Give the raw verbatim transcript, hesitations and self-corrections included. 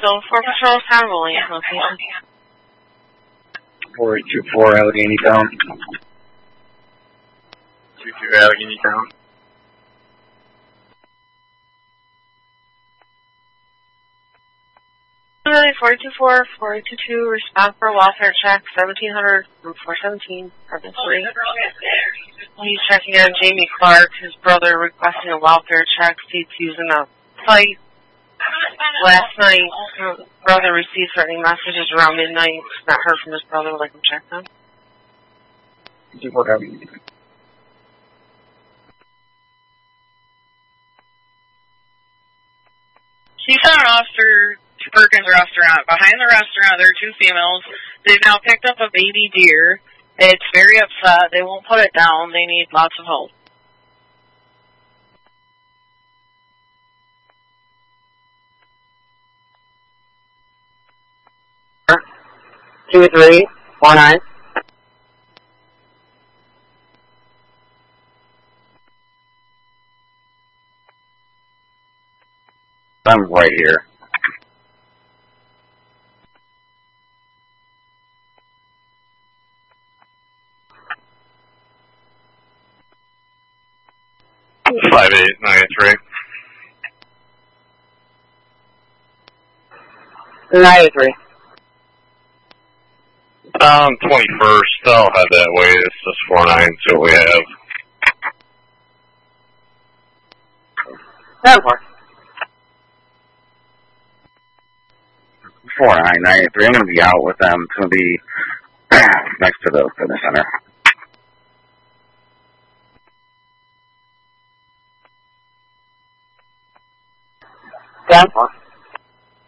Zone four Patrol, San Rolling, location. four eight two four Allegheny Town. two two Allegheny Town. four two four, four two two, respond for welfare check, seventeen hundred from four seventeen, purpose three. He's checking on Jamie Clark, his brother requesting a welfare check, seats using a site. Last night, his brother received threatening messages around midnight, not heard from his brother, like him check them. two four W. He's on an officer to Perkins restaurant. Behind the restaurant, there are two females. They've now picked up a baby deer. It's very upset. They won't put it down. They need lots of help. Two three four nine. I'm right here. five eight nine three. nine three. Um, twenty-first, I'll have that way. It's just four nine, so we have. seven four. four nine nine three. I'm going to be out with them. It's going to be next to the fitness center. seven four.